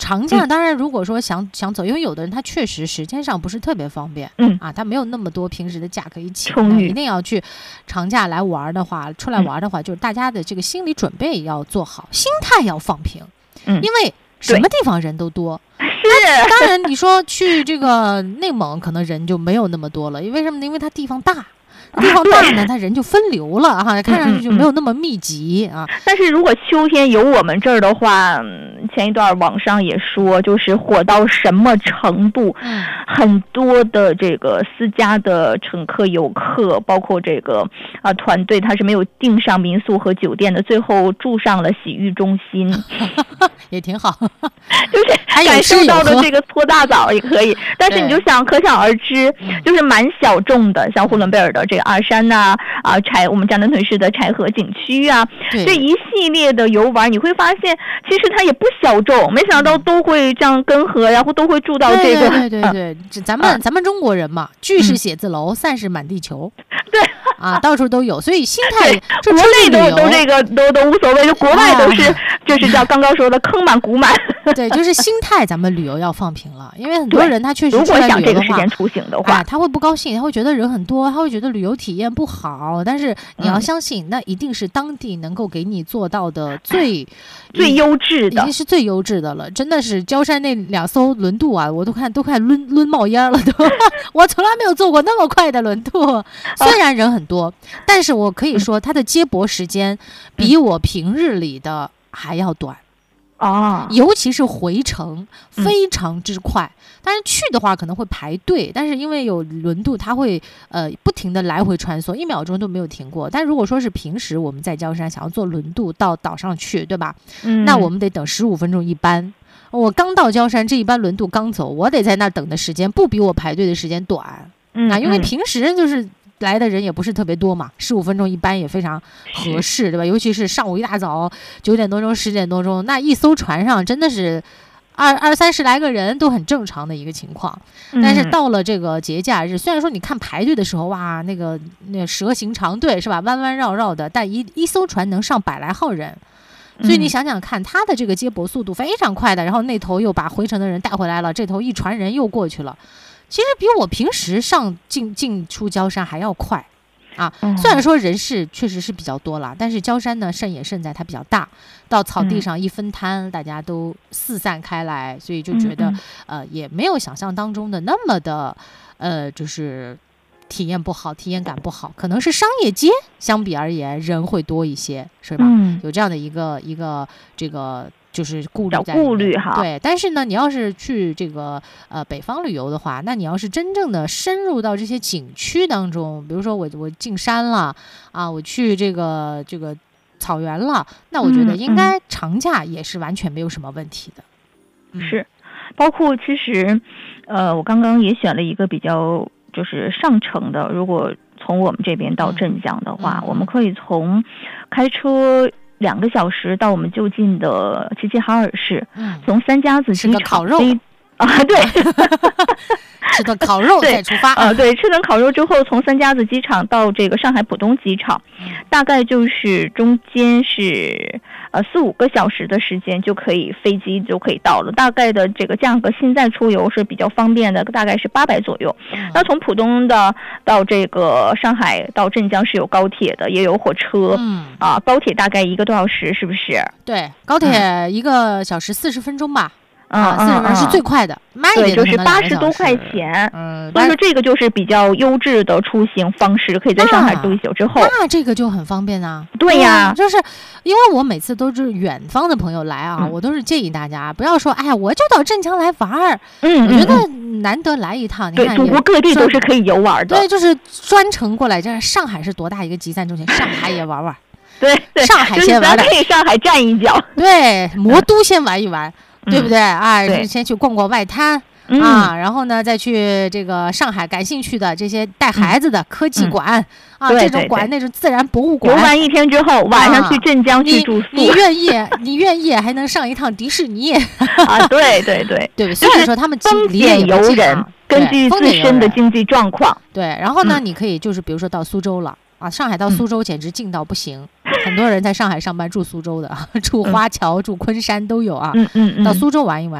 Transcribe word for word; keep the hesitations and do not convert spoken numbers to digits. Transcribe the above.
长假当然如果说想、嗯、想走，因为有的人他确实时间上不是特别方便， 嗯啊，他没有那么多平时的假可以请， 充裕， 一定要去长假来玩的话，出来玩的话，嗯、就是大家的这个心理准备要做好，心态要放平， 嗯， 因为什么地方人都多。 是， 当然你说去这个内蒙可能人就没有那么多了，因为什么呢？因为它地方大。地方大呢，它人就分流了哈，看上去就没有那么密集啊。 嗯嗯、但是如果秋天有我们这儿的话，前一段网上也说，就是火到什么程度， 嗯、 很多的这个私家的乘客、游客，包括这个啊团队，他是没有订上民宿和酒店的，最后住上了洗浴中心， 也挺好， 就是感受到的这个搓大澡也可以。但是你就想，可想而知，就是蛮小众的，像呼伦贝尔的这个阿山呐、啊，啊柴我们江南屯市的柴河景区啊，这一系列的游玩，你会发现其实它也不小众，没想到都会这样跟河，然后都会住到这个。 对对对对，嗯、咱们、啊、咱们中国人嘛，聚是写字楼，嗯、散是满地球。 对。 啊，到处都有，所以心态， 国内都都这个都都无所谓，就国外都是、啊、就是叫刚刚说的坑满谷满。 对，就是心态，咱们旅游要放平了，因为很多人他确实出来旅游的话， 如果想这个时间出行的话、 啊，他会不高兴，他会觉得人很多，他会觉得旅游体验不好。但是你要相信，嗯、那一定是当地能够给你做到的最最优质的， 已经是最优质的了。真的是焦山那两艘轮渡啊，我都看都快抡抡冒烟了都。我从来没有坐过那么快的轮渡，虽然人很多，但是我可以说它的接驳时间比我平日里的还要短。 哦， 尤其是回程非常之快，但是去的话可能会排队，但是因为有轮渡，它会呃不停的来回穿梭，一秒钟都没有停过。但如果说是平时我们在焦山想要坐轮渡到岛上去，对吧？ 嗯， 那我们得等十五分钟一班。我刚到焦山，这一班轮渡刚走，我得在那儿等的时间不比我排队的时间短。 嗯， 啊，因为平时就是来的人也不是特别多嘛，十五分钟一班也非常合适，对吧？尤其是上午一大早九点多钟、十点多钟，那一艘船上真的是二二三十来个人都很正常的一个情况。但是到了这个节假日，虽然说你看排队的时候，哇，那个那个蛇形长队是吧，弯弯绕绕的，但一一艘船能上百来号人。所以你想想看，他的这个接驳速度非常快的，然后那头又把回程的人带回来了，这头一船人又过去了。其实比我平时上进进出焦山还要快啊！虽然说人是确实是比较多了，但是焦山呢胜也胜在它比较大，到草地上一分摊，嗯、大家都四散开来，所以就觉得、嗯嗯、呃也没有想象当中的那么的呃就是体验不好，体验感不好，可能是商业街相比而言人会多一些，是吧？ 嗯、 有这样的一个一个这个。就是顾虑在顾虑哈， 对，但是呢，你要是去这个呃北方旅游的话，那你要是真正的深入到这些景区当中，比如说我我进山了啊，我去这个这个草原了，那我觉得应该长假也是完全没有什么问题的。 嗯、是，包括其实呃，我刚刚也选了一个比较就是上乘的，如果从我们这边到镇江的话，嗯、我们可以从开车。两个小时到我们就近的齐齐哈尔市， 嗯、 从三家子机场烤肉啊，对， 吃顿烤肉再出发啊、呃，对，吃顿烤肉之后，从三家子机场到这个上海浦东机场， 嗯、 大概就是中间是呃四五个小时的时间就可以飞机就可以到了。大概的这个价格现在出游是比较方便的，大概是八百左右。 嗯、 那从浦东的到这个上海到镇江是有高铁的，也有火车。 嗯啊，高铁大概一个多小时，是不是？ 对，高铁一个小时四十分钟吧。 嗯、 啊，四十分钟是最快的，慢一点对，就是八十多块钱。 嗯， 所以说这个就是比较优质的出行方式，可以在上海住一宿之后， 那这个就很方便啊。 对呀， 就是因为我每次都是远方的朋友来啊， 嗯、 我都是建议大家不要说，哎呀，我就到镇江来玩儿。 嗯， 我觉得难得来一趟，你看， 对，祖国各地都是可以游玩的。 对，就是专程过来，这样上海是多大一个集散中心，上海也玩玩。 对对， 上海先玩的， 可以上海站一脚。 对，魔都先玩一玩。 嗯、 对不对啊？ 对， 先去逛逛外滩、 嗯、 啊，然后呢，再去这个上海感兴趣的这些带孩子的科技馆、 嗯、 啊， 对对对这种馆那种自然博物馆。 游玩一天之后，晚上去镇江去住宿。 你, 你愿意，你愿意还能上一趟迪士尼啊？对对对对，虽然说他们风险由人，根据自身的经济状况。 对，然后呢，嗯、你可以就是比如说到苏州了。啊，上海到苏州简直近到不行，嗯、很多人在上海上班住苏州的，住花桥、嗯、住昆山都有啊。 嗯嗯嗯， 到苏州玩一玩。